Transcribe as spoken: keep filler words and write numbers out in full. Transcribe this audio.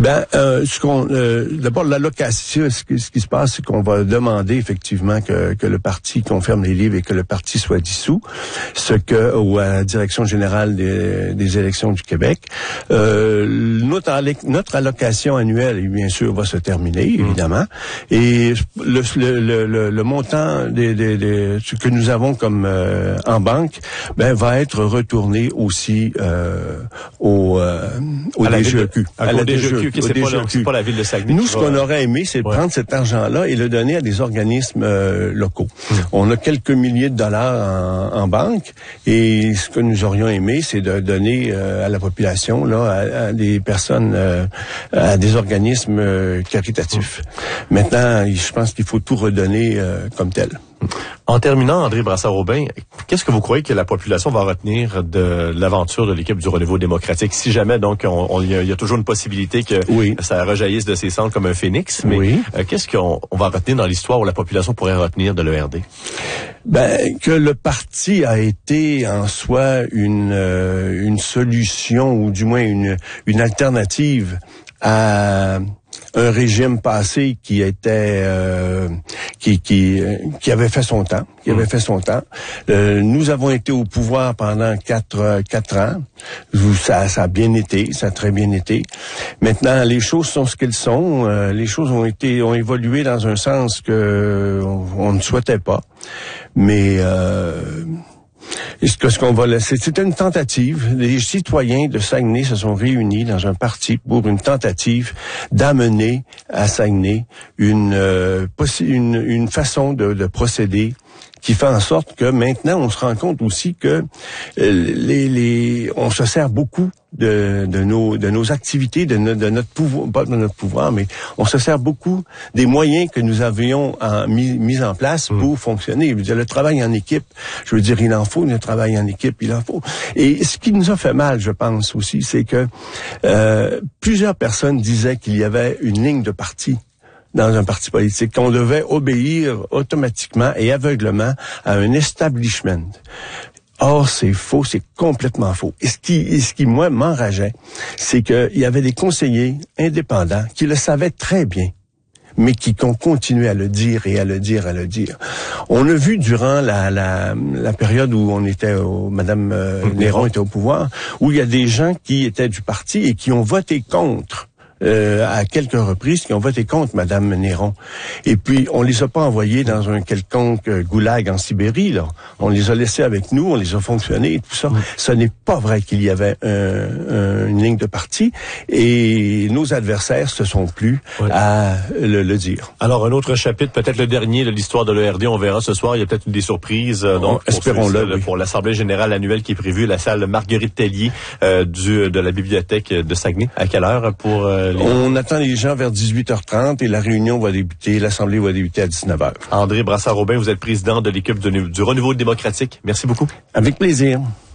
Ben, euh, ce qu'on, euh, d'abord l'allocation, ce qui, ce qui se passe, c'est qu'on va demander effectivement que, que le parti confirme les livres et que le parti soit dissous, ce que ou à la direction générale des, des élections du Québec. Euh, notre, notre allocation annuelle, bien sûr, va se terminer évidemment, mmh. et le, le, le, le montant des, des, des, ce que nous avons comme euh, en banque, ben va être retourné aussi euh, au, euh, au D G E Q. À la D G E Q, qui c'est pas, la, c'est pas la ville de Saguenay. Nous, ce qu'on aurait aimé, c'est de ouais. prendre cet argent-là et le donner à des organismes euh, locaux. Mmh. On a quelques milliers de dollars en, en banque, et ce que nous aurions aimé, c'est de donner euh, à la population, là, à, à des personnes, euh, à des organismes euh, caritatifs. Mmh. Maintenant, je pense qu'il faut tout redonner euh, comme tel. En terminant, André Brassard-Aubin, qu'est-ce que vous croyez que la population va retenir de l'aventure de l'équipe du Renouveau démocratique? Si jamais, donc, on, on, il y a toujours une possibilité que oui. ça rejaillisse de ses cendres comme un phénix, mais oui. euh, qu'est-ce qu'on on va retenir dans l'histoire où la population pourrait retenir de l'E R D? Ben, que le parti a été en soi une, euh, une solution, ou du moins une, une alternative à un régime passé qui était euh, qui qui qui avait fait son temps, qui avait fait son temps. Euh, nous avons été au pouvoir pendant quatre quatre ans. Ça ça a bien été, ça a très bien été. Maintenant, les choses sont ce qu'elles sont. Euh, les choses ont été ont évolué dans un sens que on, on ne souhaitait pas. Mais euh, Est-ce que ce qu'on va laisser, c'était une tentative. Les citoyens de Saguenay se sont réunis dans un parti pour une tentative d'amener à Saguenay une euh, possi- une, une façon de, de procéder qui fait en sorte que maintenant on se rend compte aussi que euh, les, les on se sert beaucoup de, de nos de nos activités, de, no, de notre pouvoir, pas de notre pouvoir, mais on se sert beaucoup des moyens que nous avions en, mis, mis en place pour mmh. fonctionner. Je veux dire, le travail en équipe, je veux dire, il en faut, le travail en équipe, il en faut. Et ce qui nous a fait mal, je pense aussi, c'est que euh, plusieurs personnes disaient qu'il y avait une ligne de parti dans un parti politique, qu'on devait obéir automatiquement et aveuglement à un establishment. Or, c'est faux, c'est complètement faux. Et ce qui, ce qui moi, m'enrageait, c'est qu'il y avait des conseillers indépendants qui le savaient très bien, mais qui ont continué à le dire et à le dire, à le dire. On a vu durant la, la, la période où on était, au, Madame euh, Néron était au pouvoir, où il y a des gens qui étaient du parti et qui ont voté contre. Euh, à quelques reprises, qui ont voté contre Madame Néron. Et puis, on les a pas envoyés dans un quelconque euh, goulag en Sibérie, là. On les a laissés avec nous, on les a fonctionnés et tout ça. Mmh. Ce n'est pas vrai qu'il y avait un, un, une ligne de parti, et nos adversaires se sont plu ouais. à le, le dire. Alors, un autre chapitre, peut-être le dernier de l'histoire de l'E R D, on verra ce soir. Il y a peut-être des surprises. Euh, donc, espérons-le. Pour, pour l'Assemblée générale annuelle qui est prévue, la salle Marguerite Tellier euh, du, de la bibliothèque de Saguenay. À quelle heure pour... Euh, On attend les gens vers dix-huit heures trente et la réunion va débuter, l'Assemblée va débuter à dix-neuf heures. André Brassard-Aubin, vous êtes président de l'équipe de, du Renouveau démocratique. Merci beaucoup. Avec plaisir.